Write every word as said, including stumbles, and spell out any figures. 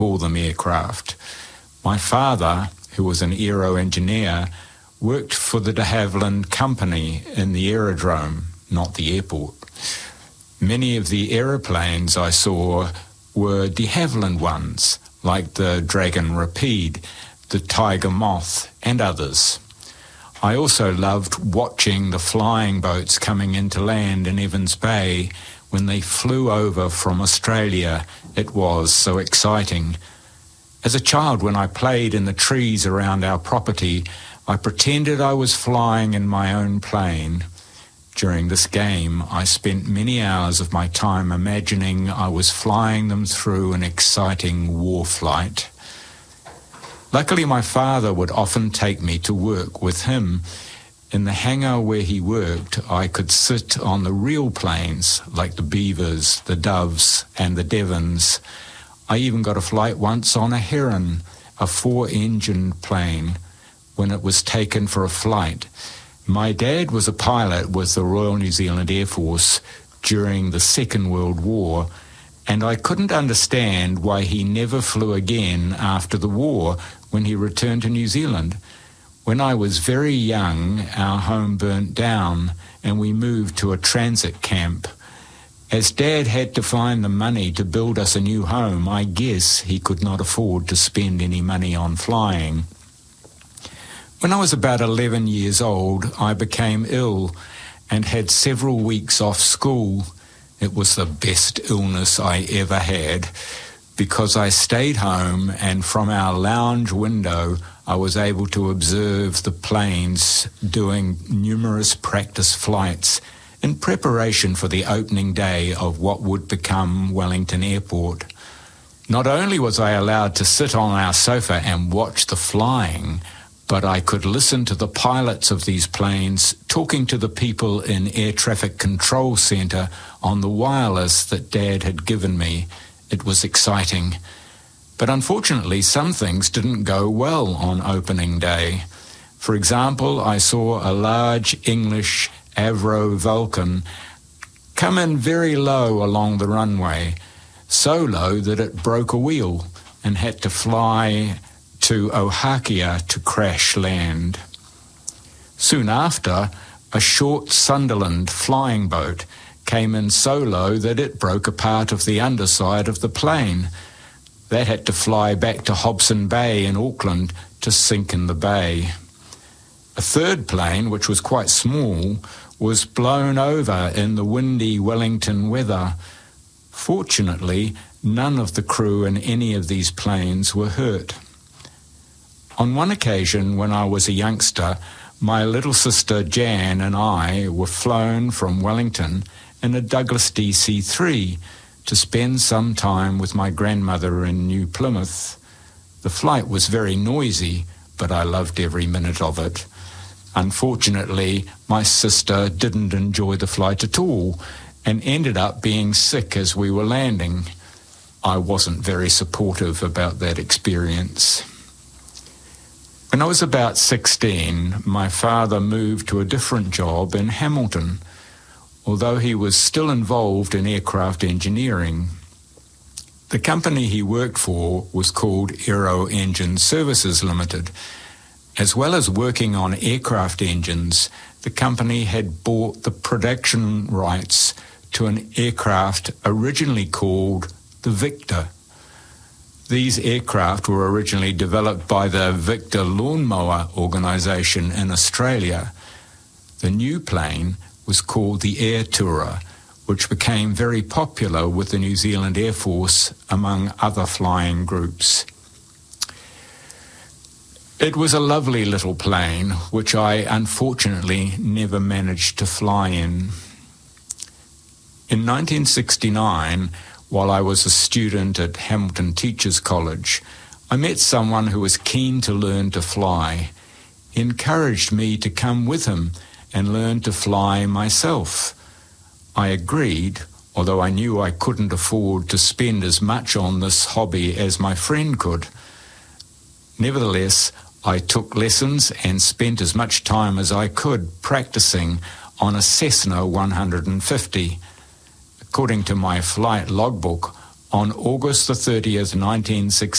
call them aircraft. My father, who was an aero engineer, worked for the de Havilland Company in the aerodrome, not the airport. Many of the aeroplanes I saw were de Havilland ones, like the Dragon Rapide, the Tiger Moth, and others. I also loved watching the flying boats coming into land in Evans Bay when they flew over from Australia. It was so exciting. As a child, when I played in the trees around our property, I pretended I was flying in my own plane. During this game, I spent many hours of my time imagining I was flying them through an exciting war flight. Luckily, my father would often take me to work with him. In the hangar where he worked, I could sit on the real planes, like the Beavers, the Doves, and the Devons. I even got a flight once on a Heron, a four-engine plane, when it was taken for a flight. My dad was a pilot with the Royal New Zealand Air Force during the Second World War, and I couldn't understand why he never flew again after the war when he returned to New Zealand. When I was very young, our home burnt down and we moved to a transit camp. As Dad had to find the money to build us a new home, I guess he could not afford to spend any money on flying. When I was about eleven years old, I became ill and had several weeks off school. It was the best illness I ever had, because I stayed home and from our lounge window I was able to observe the planes doing numerous practice flights in preparation for the opening day of what would become Wellington Airport. Not only was I allowed to sit on our sofa and watch the flying, but I could listen to the pilots of these planes talking to the people in Air Traffic Control Centre on the wireless that Dad had given me. It was exciting. But unfortunately, some things didn't go well on opening day. For example, I saw a large English Avro Vulcan come in very low along the runway, so low that it broke a wheel and had to fly to Ohakia to crash land. Soon after, a short Sunderland flying boat came in so low that it broke a part of the underside of the plane. That had to fly back to Hobson Bay in Auckland to sink in the bay. A third plane, which was quite small, was blown over in the windy Wellington weather. Fortunately, none of the crew in any of these planes were hurt. On one occasion, when I was a youngster, my little sister Jan and I were flown from Wellington in a Douglas D C three to spend some time with my grandmother in New Plymouth. The flight was very noisy, but I loved every minute of it. Unfortunately, my sister didn't enjoy the flight at all and ended up being sick as we were landing. I wasn't very supportive about that experience. When I was about sixteen, my father moved to a different job in Hamilton, although he was still involved in aircraft engineering. The company he worked for was called Aero Engine Services Limited. As well as working on aircraft engines, the company had bought the production rights to an aircraft originally called the Victor. These aircraft were originally developed by the Victor Lawnmower Organisation in Australia. The new plane was called the Air Tourer, which became very popular with the New Zealand Air Force among other flying groups. It was a lovely little plane, which I unfortunately never managed to fly in. In nineteen sixty-nine, while I was a student at Hamilton Teachers College, I met someone who was keen to learn to fly. He encouraged me to come with him and learn to fly myself. I agreed, although I knew I couldn't afford to spend as much on this hobby as my friend could. Nevertheless, I took lessons and spent as much time as I could practicing on a Cessna one hundred fifty. According to my flight logbook, On August the thirtieth, nineteen sixty,